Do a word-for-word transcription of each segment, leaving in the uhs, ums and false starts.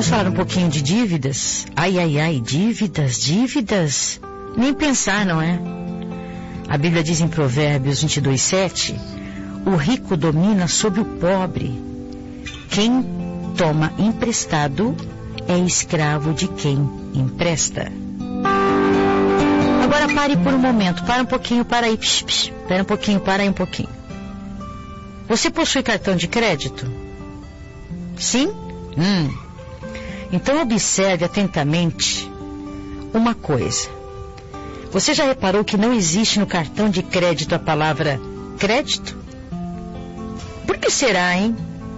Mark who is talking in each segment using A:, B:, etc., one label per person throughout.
A: Vamos falar um pouquinho de dívidas? Ai, ai, ai, dívidas, dívidas. Nem pensar, não é? A Bíblia diz em Provérbios vinte e dois, sete, o rico domina sobre o pobre. Quem toma emprestado é escravo de quem empresta. Agora pare por um momento, para um pouquinho, para aí, psh, psh, para um pouquinho, para aí um pouquinho. Você possui cartão de crédito? Sim? Hum. Então observe atentamente uma coisa. Você já reparou que não existe no cartão de crédito a palavra crédito? Por que será, hein?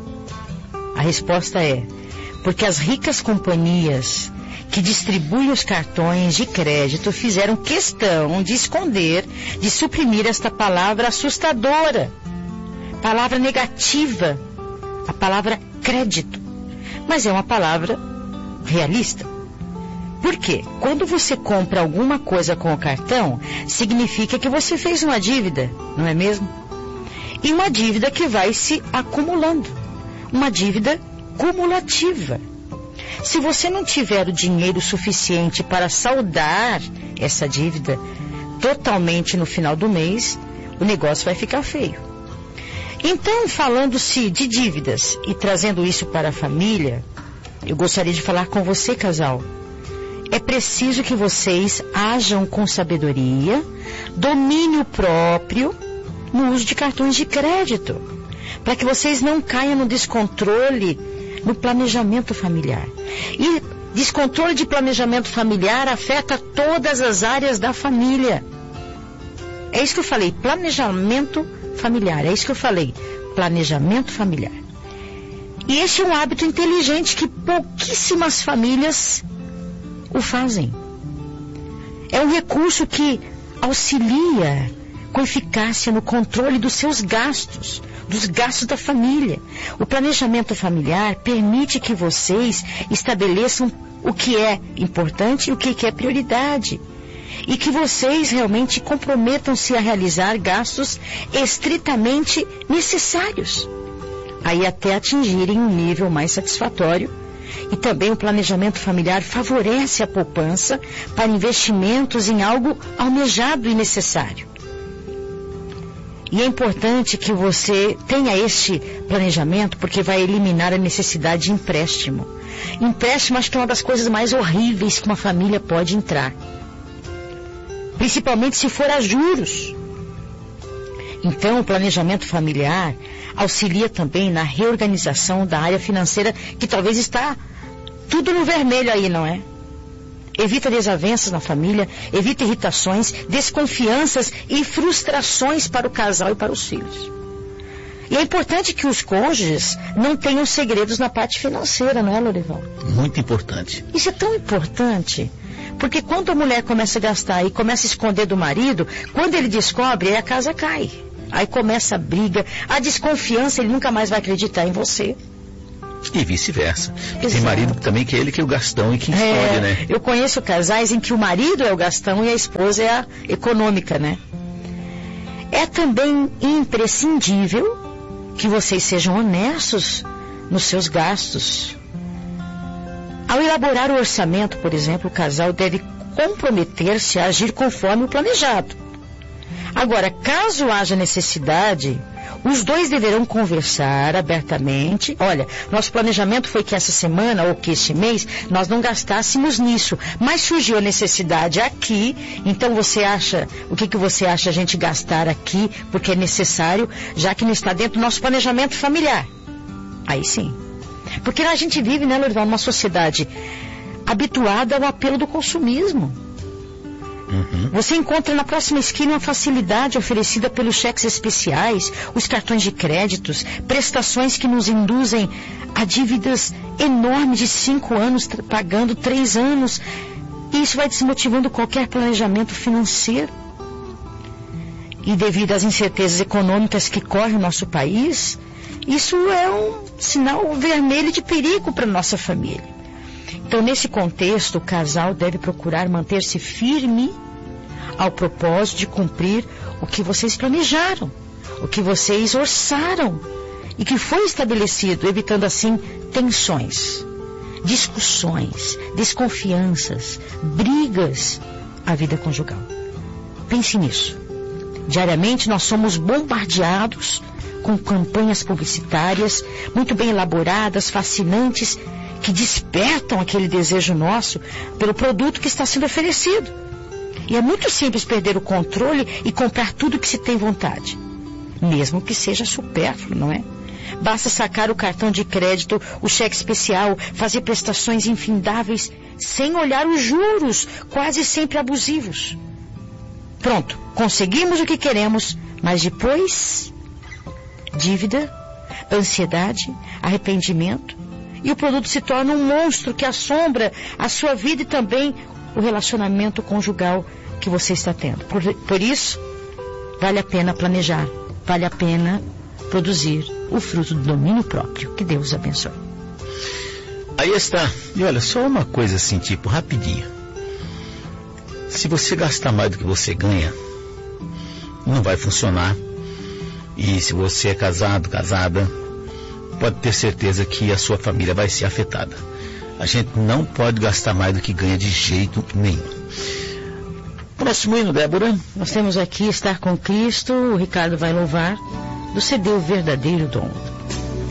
A: A resposta é, porque as ricas companhias que distribuem os cartões de crédito fizeram questão de esconder, de suprimir esta palavra assustadora, palavra negativa, a palavra crédito. Mas é uma palavra realista. Por quê? Quando você compra alguma coisa com o cartão, significa que você fez uma dívida, não é mesmo? E uma dívida que vai se acumulando. Uma dívida cumulativa. Se você não tiver o dinheiro suficiente para saldar essa dívida totalmente no final do mês, o negócio vai ficar feio. Então, falando-se de dívidas e trazendo isso para a família, eu gostaria de falar com você, casal. É preciso que vocês ajam com sabedoria, domínio próprio no uso de cartões de crédito, para que vocês não caiam no descontrole no planejamento familiar. E descontrole de planejamento familiar afeta todas as áreas da família. É isso que eu falei, planejamento familiar, é isso que eu falei, planejamento familiar. E esse é um hábito inteligente que pouquíssimas famílias o fazem. É um recurso que auxilia com eficácia no controle dos seus gastos, dos gastos da família. O planejamento familiar permite que vocês estabeleçam o que é importante e o que é prioridade. E que vocês realmente comprometam-se a realizar gastos estritamente necessários, aí até atingirem um nível mais satisfatório. E também o planejamento familiar favorece a poupança para investimentos em algo almejado e necessário. E é importante que você tenha este planejamento, porque vai eliminar a necessidade de empréstimo. Empréstimo acho que é uma das coisas mais horríveis que uma família pode entrar. Principalmente se for a juros. Então, o planejamento familiar auxilia também na reorganização da área financeira, que talvez está tudo no vermelho aí, não é? Evita desavenças na família, evita irritações, desconfianças e frustrações para o casal e para os filhos. E é importante que os cônjuges não tenham segredos na parte financeira, não é, Lorival?
B: Muito importante.
A: Isso é tão importante, porque quando a mulher começa a gastar e começa a esconder do marido, quando ele descobre, aí a casa cai. Aí começa a briga, a desconfiança, ele nunca mais vai acreditar em você.
B: E vice-versa. Tem marido também que é ele que é o gastão e que escolhe,
A: é,
B: né?
A: Eu conheço casais em que o marido é o gastão e a esposa é a econômica, né? É também imprescindível que vocês sejam honestos nos seus gastos. Ao elaborar o orçamento, por exemplo, o casal deve comprometer-se a agir conforme o planejado. Agora, caso haja necessidade, os dois deverão conversar abertamente. Olha, nosso planejamento foi que essa semana ou que este mês nós não gastássemos nisso, mas surgiu a necessidade aqui, então você acha, o que, que você acha a gente gastar aqui, porque é necessário, já que não está dentro do nosso planejamento familiar? Aí sim. Porque a gente vive, né, Lorival, numa sociedade habituada ao apelo do consumismo. Uhum. Você encontra na próxima esquina uma facilidade oferecida pelos cheques especiais, os cartões de créditos, prestações que nos induzem a dívidas enormes de cinco anos, pagando três anos. E isso vai desmotivando qualquer planejamento financeiro. E devido às incertezas econômicas que correm no nosso país, isso é um sinal vermelho de perigo para a nossa família. Então, nesse contexto, o casal deve procurar manter-se firme ao propósito de cumprir o que vocês planejaram, o que vocês orçaram e que foi estabelecido, evitando assim tensões. discussões, desconfianças, brigas à vida conjugal. Pense nisso. Diariamente nós somos bombardeados com campanhas publicitárias muito bem elaboradas, fascinantes, que despertam aquele desejo nosso pelo produto que está sendo oferecido. E é muito simples perder o controle e comprar tudo que se tem vontade, mesmo que seja supérfluo, não é? Basta sacar o cartão de crédito, o cheque especial, fazer prestações infindáveis, sem olhar os juros, quase sempre abusivos. Pronto, conseguimos o que queremos, mas depois, dívida, ansiedade, arrependimento, e o produto se torna um monstro que assombra a sua vida e também o relacionamento conjugal que você está tendo. Por, por isso, vale a pena planejar, vale a pena produzir o fruto do domínio próprio. Que Deus abençoe.
B: Aí está. E olha, só uma coisa assim, tipo, rapidinho. Se você gastar mais do que você ganha, não vai funcionar. E se você é casado, casada, pode ter certeza que a sua família vai ser afetada. A gente não pode gastar mais do que ganha de jeito nenhum. Próximo hino, Débora.
A: Nós temos aqui Estar com Cristo. O Ricardo vai louvar do C D O Verdadeiro Dom.